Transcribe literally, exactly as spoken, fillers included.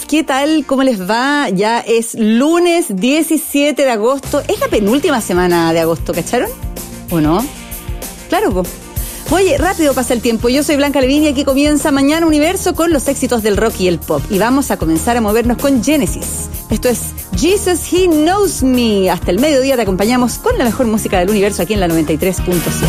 ¿qué tal? ¿Cómo les va? Ya es lunes diecisiete de agosto. Es la penúltima semana de agosto, ¿cacharon? ¿O no? Claro, po. Oye, rápido pasa el tiempo. Yo soy Blanca Levín y aquí comienza Mañana Universo con los éxitos del rock y el pop. Y vamos a comenzar a movernos con Genesis. Esto es Jesus, He Knows Me. Hasta el mediodía te acompañamos con la mejor música del universo aquí en la noventa y tres punto siete.